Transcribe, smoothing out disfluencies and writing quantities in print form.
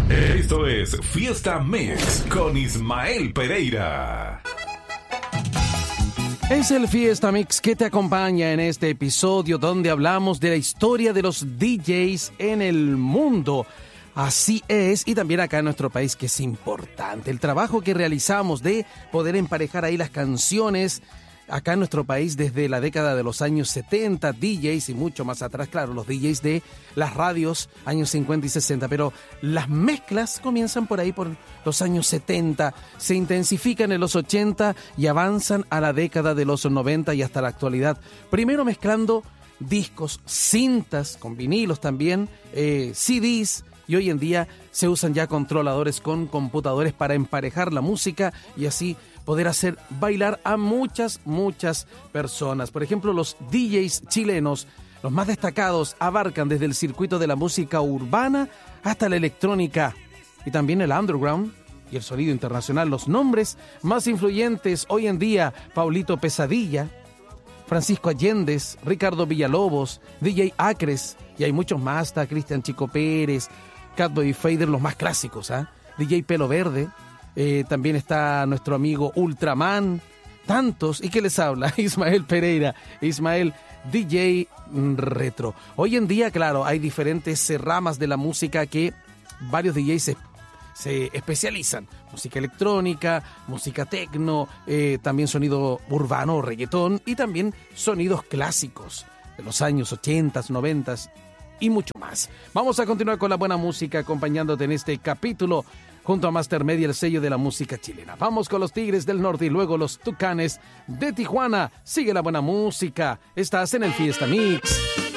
Esto es Fiesta Mix con Ismael Pereira. Es el Fiesta Mix que te acompaña en este episodio donde hablamos de la historia de los DJs en el mundo. Así es, y también acá en nuestro país, que es importante. El trabajo que realizamos de poder emparejar ahí las canciones acá en nuestro país desde la década de los años 70, DJs y mucho más atrás, claro, los DJs de las radios, años 50 y 60, pero las mezclas comienzan por ahí, por los años 70, se intensifican en los 80 y avanzan a la década de los 90 y hasta la actualidad. Primero mezclando discos, cintas, con vinilos también, CDs, y hoy en día se usan ya controladores con computadores para emparejar la música y así poder hacer bailar a muchas personas. Por ejemplo, los DJs chilenos, los más destacados, abarcan desde el circuito de la música urbana hasta la electrónica y también el underground y el sonido internacional. Los nombres más influyentes hoy en día: Paulito Pesadilla, Francisco Allendez, Ricardo Villalobos, DJ Acres, y hay muchos más. Está Cristian Chico Pérez, Catboy Fader, los más clásicos, DJ Pelo Verde. También está nuestro amigo Ultraman, tantos. ¿Y qué les habla? Ismael Pereira, Ismael, DJ retro. Hoy en día, claro, hay diferentes ramas de la música que varios DJs se especializan. Música electrónica, música tecno, también sonido urbano, reggaetón, y también sonidos clásicos de los años 80, 90 y mucho más. Vamos a continuar con la buena música acompañándote en este capítulo junto a Master Media, el sello de la música chilena. Vamos con los Tigres del Norte y luego los Tucanes de Tijuana. Sigue la buena música. Estás en el Fiesta Mix.